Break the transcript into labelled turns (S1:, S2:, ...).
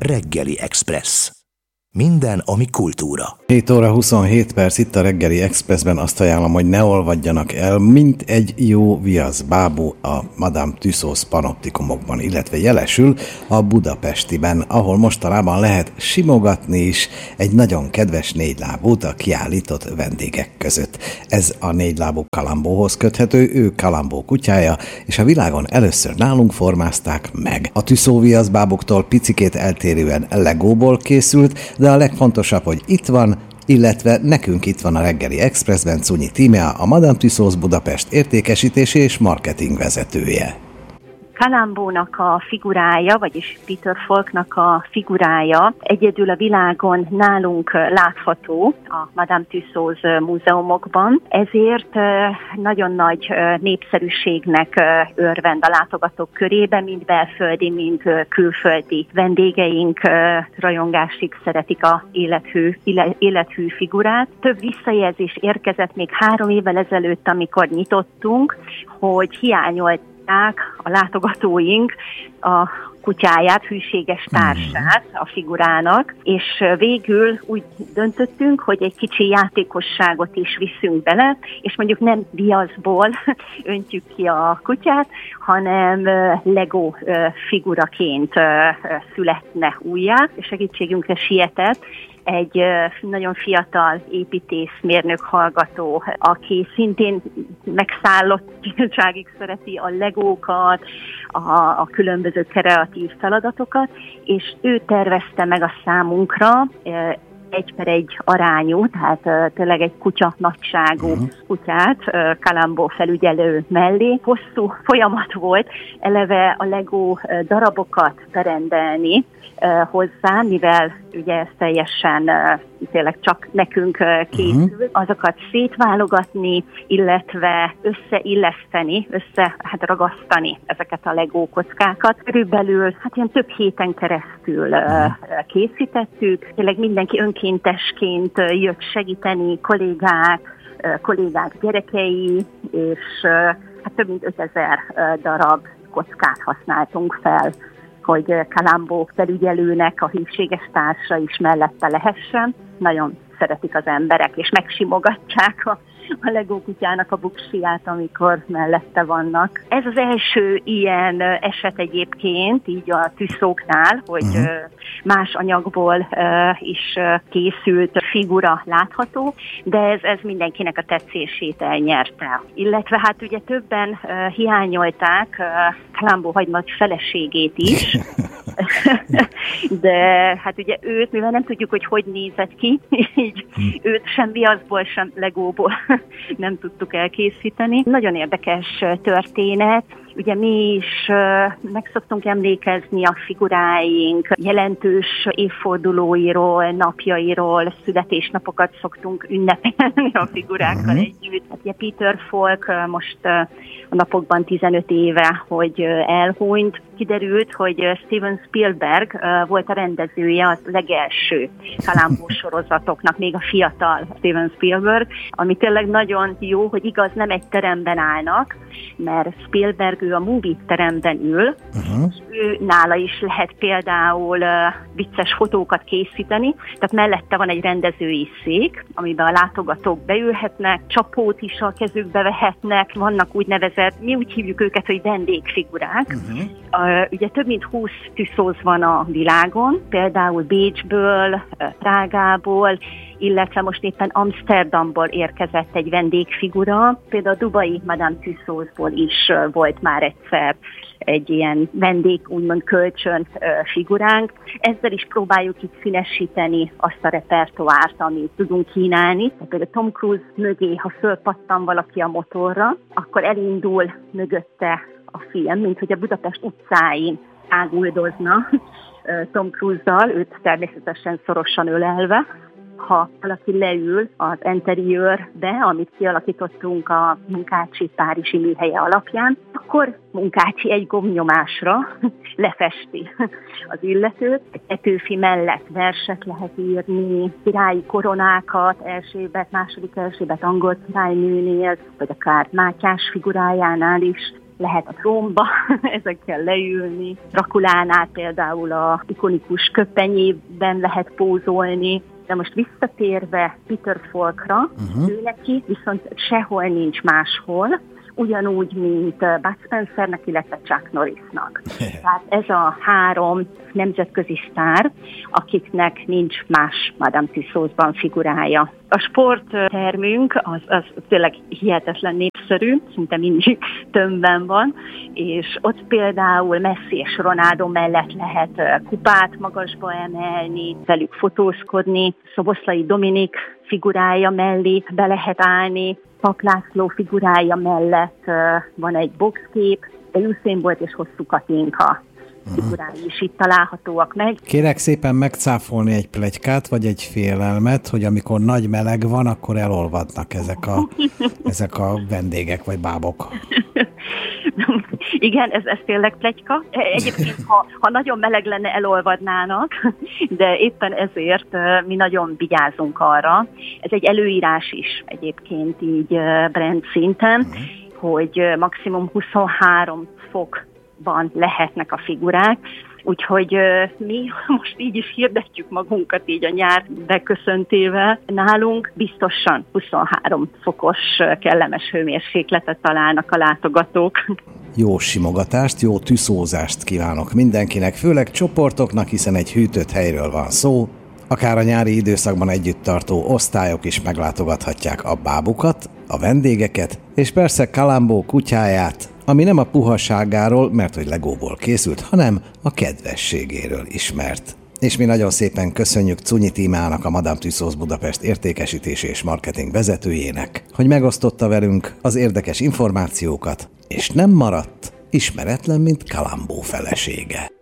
S1: Reggeli Express. Minden, ami kultúra.
S2: 7 óra 27 perc itt a Reggeli Expressben. Azt ajánlom, hogy ne olvadjanak el, mint egy jó viasz bábú a Madame Tussauds panoptikumokban, illetve jelesül a budapestiben, ahol mostanában lehet simogatni is egy nagyon kedves négylábút a kiállított vendégek között. Ez a négylábú Kalambóhoz köthető, ő Kalambó kutyája, és a világon először nálunk formázták meg. A Tussauds viaszbábuktól picikét eltérően Legóból készült, de a legfontosabb, hogy itt van, illetve nekünk itt van a Reggeli Expressben Czunyi Tímea, a Madame Tussauds Budapest értékesítési és marketing vezetője.
S3: Kalambónak a figurája, vagyis Peter Falknak a figurája egyedül a világon nálunk látható a Madame Tussauds múzeumokban, ezért nagyon nagy népszerűségnek örvend a látogatók körében, mind belföldi, mind külföldi vendégeink rajongásig szeretik a élethű figurát. Több visszajelzés érkezett még 3 évvel ezelőtt, amikor nyitottunk, hogy hiányolt a látogatóink a kutyáját, hűséges társát a figurának, és végül úgy döntöttünk, hogy egy kicsi játékosságot is viszünk bele, és mondjuk nem viaszból öntjük ki a kutyát, hanem Lego figuraként születne újjá, és segítségünkre sietett egy nagyon fiatal építészmérnök hallgató, aki szintén megszállottságig szereti a legókat, a különböző kreatív feladatokat, és ő tervezte meg a számunkra 1:1 arányú, tehát tényleg egy kutya nagyságú kutyát Kalambó felügyelő mellé. Hosszú folyamat volt eleve a Lego darabokat berendelni hozzá, mivel ugye ez teljesen tényleg csak nekünk készül, azokat szétválogatni, illetve összeilleszteni, ragasztani ezeket a Lego kockákat. Körülbelül ilyen több héten keresztül készítettük. Tényleg mindenki önkéntesként jött segíteni, kollégák gyerekei, és több mint 5000 darab kockát használtunk fel, hogy Kalambó felügyelőnek a hűséges társa is mellette lehessen. Nagyon szeretik az emberek, és megsimogatják a Lego kutyának a buksiját, amikor mellette vannak. Ez az első ilyen eset egyébként, így a Tussaudsnál, hogy más anyagból is készült figura látható, de ez mindenkinek a tetszését elnyerte. Illetve ugye többen hiányolták Kalambó nagy feleségét is, de ugye őt, mivel nem tudjuk, hogy nézett ki, így őt sem viaszból, sem Legóból nem tudtuk elkészíteni. Nagyon érdekes történet. Ugye mi is meg szoktunk emlékezni a figuráink jelentős évfordulóiról, napjairól, születésnapokat szoktunk ünnepelni a figurákkal együtt. Ugye Peter Falk most a napokban 15 éve, hogy elhunyt. Kiderült, hogy Steven Spielberg volt a rendezője az legelső Kalambó sorozatoknak, még a fiatal Steven Spielberg, ami tényleg nagyon jó, hogy igaz, nem egy teremben állnak, mert Spielberg ő a movie teremben ül, és ő nála is lehet például vicces fotókat készíteni, tehát mellette van egy rendezői szék, amiben a látogatók beülhetnek, csapót is a kezükbe vehetnek, vannak úgynevezett, mi úgy hívjuk őket, hogy vendégfigurák. Ugye több mint 20 Tussauds van a világon, például Bécsből, Prágából, illetve most éppen Amsterdamból érkezett egy vendégfigura, például a dubai Madame Tussaudsból is volt már egyszer egy ilyen vendég, úgymond kölcsön figuránk. Ezzel is próbáljuk itt színesíteni azt a repertoárt, amit tudunk kínálni. Például Tom Cruise mögé, ha fölpattan valaki a motorra, akkor elindul mögötte a film, mint hogy a Budapest utcáin águldozna Tom Cruise-dal, őt természetesen szorosan ölelve. Ha valaki leül az interiőrbe, amit kialakítottunk a Munkácsi párizsi műhelye alapján, akkor Munkácsi egy gombnyomásra lefesti az illetőt. Egy Petőfi mellett verset lehet írni, királyi koronákat, Erzsébet, II. Erzsébet angol királynőnél, vagy akár Mátyás figurájánál is lehet a trónba ezekkel leülni. Drakulánál például a ikonikus köpenyében lehet pózolni. De most visszatérve Peter Falkra, ő neki viszont sehol nincs máshol, ugyanúgy, mint Bud Spencernek, illetve Chuck Norrisnak. Tehát ez a 3 nemzetközi sztár, akiknek nincs más Madame Tussauds-ban figurája. A sporttermünk az tényleg hihetetlen népszerű, szinte mindig tömbben van, és ott például Messi és Ronaldo mellett lehet kupát magasba emelni, velük fotózkodni, Szoboszlai Dominik figurája mellé be lehet állni, Pap László figurája mellett van egy boxkép, de Usain Bolt és Hosszú Katinka figurái is itt találhatóak meg.
S2: Kérek szépen megcáfolni egy pletykát, vagy egy félelmet, hogy amikor nagy meleg van, akkor elolvadnak ezek a vendégek, vagy bábok.
S3: Igen, ez tényleg pletyka. Egyébként, ha nagyon meleg lenne, elolvadnának, de éppen ezért mi nagyon vigyázunk arra. Ez egy előírás is egyébként így brand szinten, hogy maximum 23 fokban lehetnek a figurák, úgyhogy mi most így is hirdetjük magunkat így a nyár beköszöntével. Nálunk biztosan 23 fokos kellemes hőmérsékletet találnak a látogatók.
S2: Jó simogatást, jó tüszózást kívánok mindenkinek, főleg csoportoknak, hiszen egy hűtött helyről van szó. Akár a nyári időszakban együtt tartó osztályok is meglátogathatják a bábukat, a vendégeket, és persze Kalambó kutyáját, ami nem a puhaságáról, mert hogy legóból készült, hanem a kedvességéről ismert. És mi nagyon szépen köszönjük Czunyi Tímának, a Madame Tussauds Budapest értékesítési és marketing vezetőjének, hogy megosztotta velünk az érdekes információkat, és nem maradt ismeretlen, mint Kalambó felesége.